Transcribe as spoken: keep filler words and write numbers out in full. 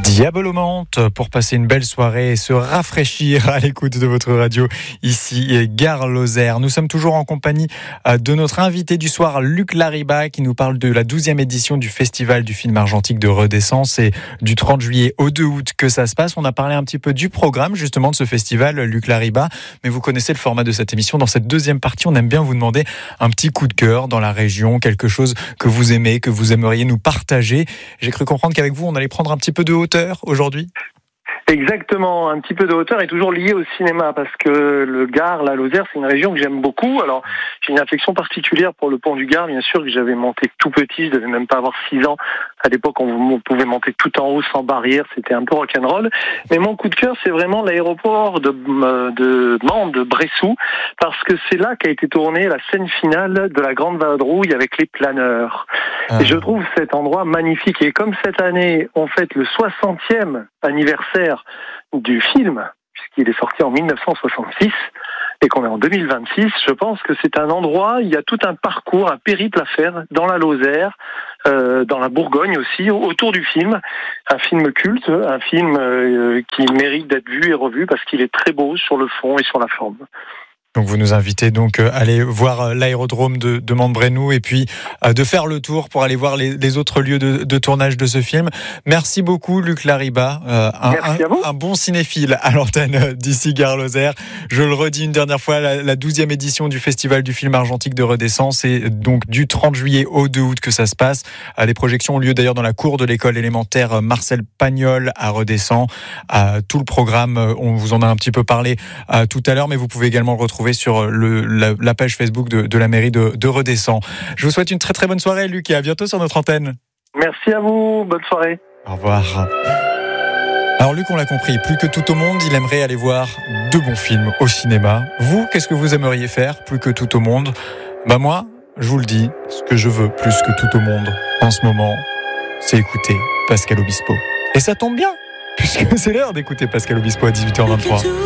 Diabolomante pour passer une belle soirée et se rafraîchir à l'écoute de votre radio ici Gare Lozère. Nous sommes toujours en compagnie de notre invité du soir, Luc Lariba, qui nous parle de la douzième édition du Festival du film argentique de Redescend. C'est du trente juillet au deux août que ça se passe. On a parlé un petit peu du programme justement de ce festival, Luc Lariba, mais vous connaissez le format de cette émission. Dans cette deuxième partie, on aime bien vous demander un petit coup de cœur dans la région, quelque chose que vous aimez, que vous aimeriez nous partager. J'ai cru comprendre qu'avec vous, on allait prendre un petit peu de hauteur aujourd'hui. Exactement, un petit peu de hauteur est toujours lié au cinéma parce que le Gard, la Lozère, c'est une région que j'aime beaucoup. Alors, j'ai une affection particulière pour le pont du Gard, bien sûr, que j'avais monté tout petit, je devais même pas avoir six ans. À l'époque, on pouvait monter tout en haut sans barrière, c'était un peu rock'n'roll. Mais mon coup de cœur, c'est vraiment l'aéroport de, de Mende, de Bressou, parce que c'est là qu'a été tournée la scène finale de la Grande Vadrouille avec les planeurs. Ah. Et je trouve cet endroit magnifique. Et comme cette année, on fête le soixantième anniversaire du film, puisqu'il est sorti en dix-neuf cent soixante-six, et qu'on est en deux mille vingt-six, je pense que c'est un endroit, il y a tout un parcours, un périple à faire dans la Lozère, euh, dans la Bourgogne aussi, autour du film. Un film culte, un film euh, qui mérite d'être vu et revu parce qu'il est très beau sur le fond et sur la forme. Donc vous nous invitez donc à aller voir l'aérodrome de, de Mende-Brennou et puis euh, de faire le tour pour aller voir les, les autres lieux de, de tournage de ce film. Merci beaucoup Luc Lariba, euh, un, un, un bon cinéphile à l'antenne d'ici Gare Lozère. Je le redis une dernière fois, la, la douzième édition du Festival du film argentique de Redescend, c'est donc du trente juillet au deux août que ça se passe. Les projections ont lieu d'ailleurs dans la cour de l'école élémentaire Marcel Pagnol à Redescend. Euh, tout le programme, on vous en a un petit peu parlé euh, tout à l'heure, mais vous pouvez également le retrouver sur le, la, la page Facebook de, de la mairie de, de Redescend. Je vous souhaite une très très bonne soirée Luc et à bientôt sur notre antenne. Merci à vous, bonne soirée. Au revoir. Alors Luc, on l'a compris, plus que tout au monde, il aimerait aller voir de bons films au cinéma. Vous, qu'est-ce que vous aimeriez faire plus que tout au monde ? Bah moi, je vous le dis, ce que je veux plus que tout au monde en ce moment, c'est écouter Pascal Obispo. Et ça tombe bien, puisque c'est l'heure d'écouter Pascal Obispo à dix-huit heures vingt-trois.